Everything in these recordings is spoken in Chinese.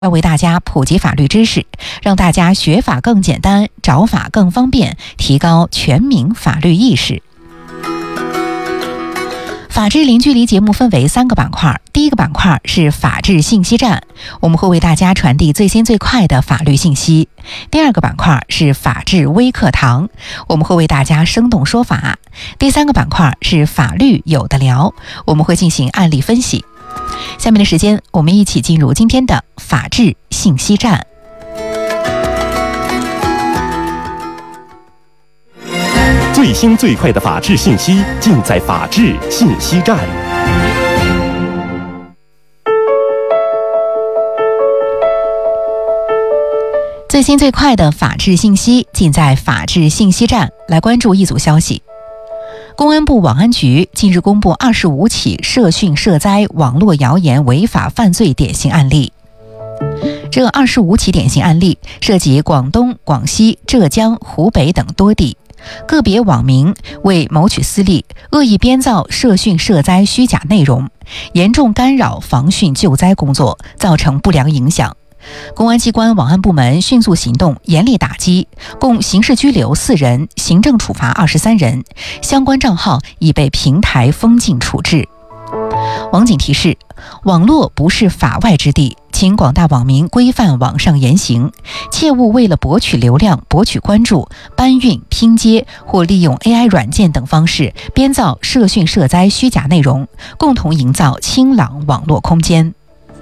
要为大家普及法律知识，让大家学法更简单，找法更方便，提高全民法律意识。法治零距离节目分为3个板块，第一个板块是法治信息站，我们会为大家传递最新最快的法律信息。第二个板块是法治微课堂，我们会为大家生动说法。第三个板块是法律有的聊，我们会进行案例分析。下面的时间，我们一起进入今天的法治信息站。 最新最快的法治信息，尽在法治信息站。 最新最快的法治信息，尽在法治信息站。来关注一组消息。公安部网安局近日公布25起涉训涉灾网络谣言违法犯罪典型案例。这25起典型案例涉及广东、广西、浙江、湖北等多地，个别网民为谋取私利，恶意编造涉训涉灾虚假内容，严重干扰防汛救灾工作，造成不良影响。公安机关网安部门迅速行动，严厉打击，共刑事拘留4人，行政处罚23人，相关账号已被平台封禁处置。网警提示：网络不是法外之地，请广大网民规范网上言行，切勿为了博取流量、博取关注，搬运、拼接或利用 AI 软件等方式编造涉训涉灾虚假内容，共同营造清朗网络空间。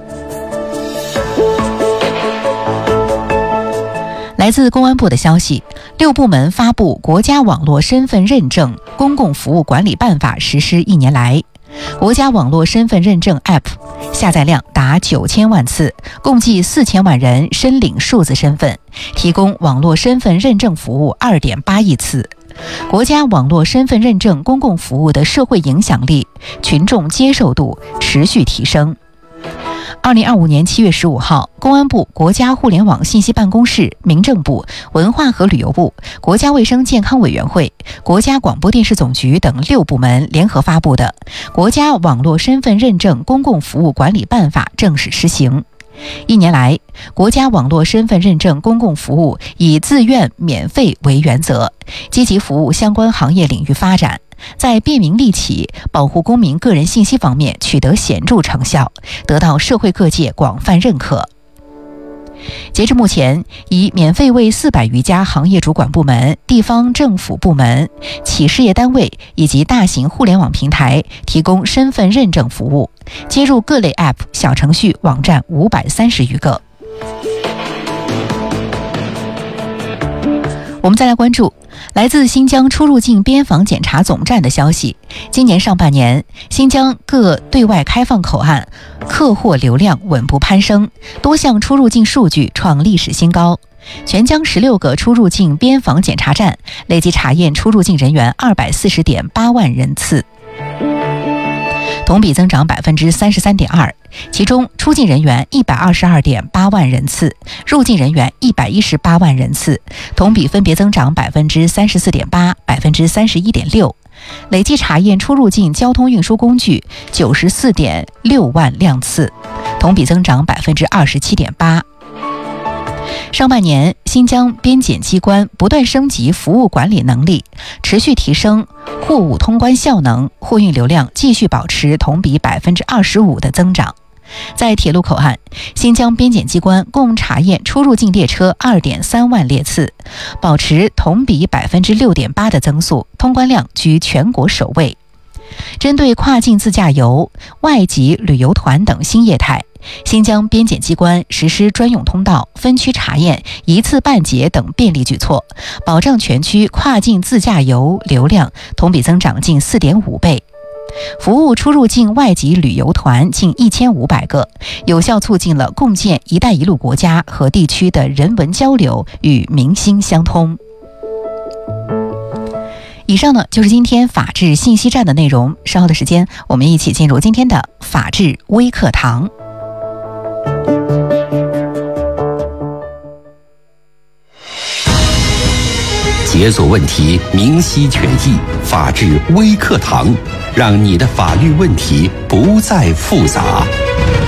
来自公安部的消息，6部门发布《国家网络身份认证公共服务管理办法》实施1年来，国家网络身份认证 App 下载量达9000万次，共计4000万人申领数字身份，提供网络身份认证服务2.8亿次。国家网络身份认证公共服务的社会影响力、群众接受度持续提升。2025年7月15号，公安部、国家互联网信息办公室、民政部、文化和旅游部、国家卫生健康委员会、国家广播电视总局等6部门联合发布的《国家网络身份认证公共服务管理办法》正式施行。1年来，国家网络身份认证公共服务以自愿免费为原则，积极服务相关行业领域发展，在便民利企、保护公民个人信息方面取得显著成效，得到社会各界广泛认可。截至目前，已免费为400余家行业主管部门、地方政府部门、企事业单位以及大型互联网平台提供身份认证服务，接入各类 App、小程序、网站530余个。我们再来关注来自新疆出入境边防检查总站的消息，今年上半年，新疆各对外开放口岸客货流量稳步攀升，多项出入境数据创历史新高。全疆16个出入境边防检查站累计查验出入境人员240.8万人次，同比增长33.2%，其中出境人员122.8万人次，入境人员118万人次，同比分别增长34.8%、31.6%。累计查验出入境交通运输工具94.6万辆次，同比增长27.8%。上半年，新疆边检机关不断升级服务管理能力，持续提升货物通关效能，货运流量继续保持同比25%的增长。在铁路口岸，新疆边检机关共查验出入境列车2.3万列次，保持同比6.8%的增速，通关量居全国首位。针对跨境自驾游、外籍旅游团等新业态，新疆边检机关实施专用通道、分区查验、一次办结等便利举措，保障全区跨境自驾游流量同比增长近4.5倍，服务出入境外籍旅游团近1500个，有效促进了共建“一带一路”国家和地区的人文交流与民心相通。以上呢就是今天法治信息站的内容，稍后的时间我们一起进入今天的法治微课堂。 解锁问题，明晰权益，法治微课堂，让你的法律问题不再复杂。